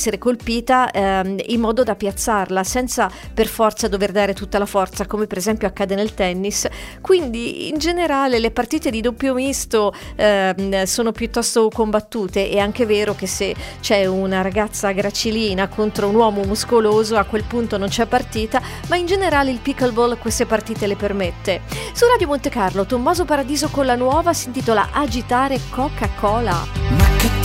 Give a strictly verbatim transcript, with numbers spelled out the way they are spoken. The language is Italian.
essere colpita ehm, in modo da piazzarla senza per forza dover dare tutta la forza, come per esempio accade nel tennis. Quindi in generale le partite di doppio misto ehm, sono piuttosto combattute. È anche vero che se c'è una ragazza gracilina contro un uomo muscoloso, a quel punto non c'è partita, ma in generale il pickleball queste partite le permette. Su Radio Monte Carlo Tommaso Paradiso con la nuova, si intitola Agitare Coca-Cola.